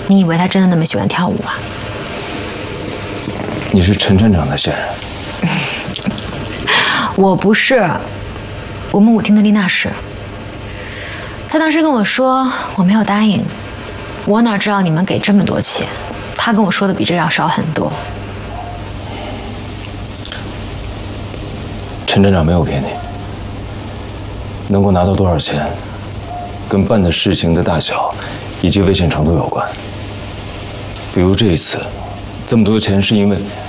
你以为他真的那么喜欢跳舞啊？ 你是陈站长的线人。 我不是，我们舞厅的丽娜是。他当时跟我说，我没有答应。我哪知道你们给这么多钱？他跟我说的比这要少很多。 陈站长没有骗你，能够拿到多少钱，跟办的事情的大小以及危险程度有关。比如这一次，这么多钱是因为